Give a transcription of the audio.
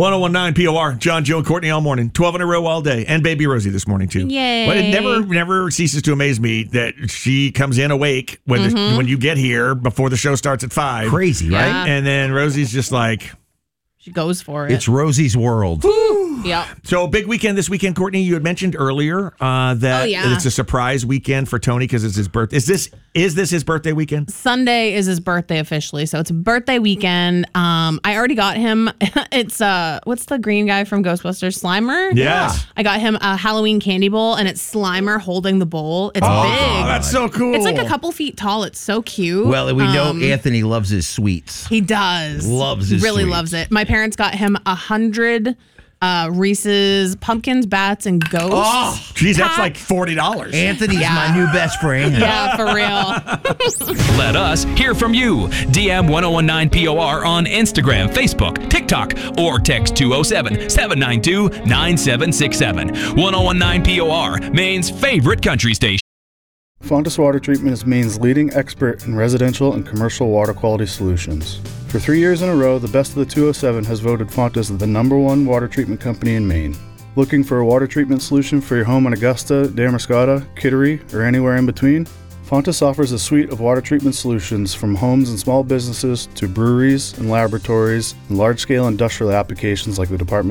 1019 POR, John, Joe, and Courtney all morning. 12 in a row all day. And baby Rosie this morning, too. Yay. But it never ceases to amaze me that she comes in awake when you get here before the show starts at 5. Crazy, right? Yeah. And then Rosie's just like... She goes for it. It's Rosie's world. Yeah. So big weekend this weekend, Courtney. You had mentioned earlier that it's a surprise weekend for Tony because it's his birthday. Is this his birthday weekend? Sunday is his birthday officially, so it's a birthday weekend. I already got him. It's what's the green guy from Ghostbusters? Slimer. Yeah. I got him a Halloween candy bowl, and it's Slimer holding the bowl. It's big. Oh, that's so cool. It's like a couple feet tall. It's so cute. Well, we know Anthony loves his sweets. He does. Loves his really sweets. loves it. My parents got him 100 Reese's pumpkins, bats, and ghosts. Oh, geez, that's like $40. Anthony's my new best friend. Yeah, for real. Let us hear from you. DM 1019 POR on Instagram, Facebook, TikTok, or text 207-792-9767. 1019 POR, Maine's favorite country station. Fontis Water Treatment is Maine's leading expert in residential and commercial water quality solutions. For 3 years in a row, the Best of the 207 has voted Fontis the #1 water treatment company in Maine. Looking for a water treatment solution for your home in Augusta, Damariscotta, Kittery, or anywhere in between? Fontis offers a suite of water treatment solutions from homes and small businesses to breweries and laboratories and large-scale industrial applications like the Department